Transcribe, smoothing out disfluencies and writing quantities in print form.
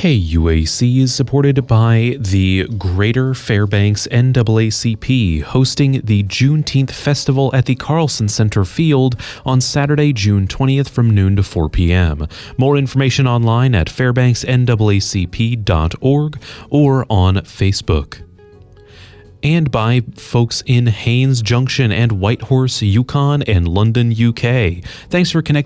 KUAC is supported by the Greater Fairbanks NAACP, hosting the Juneteenth Festival at the Carlson Center Field on Saturday, June 20th from noon to 4 p.m. More information online at fairbanksnaacp.org or on Facebook. And by folks in Haynes Junction and Whitehorse, Yukon, and London, UK. Thanks for connecting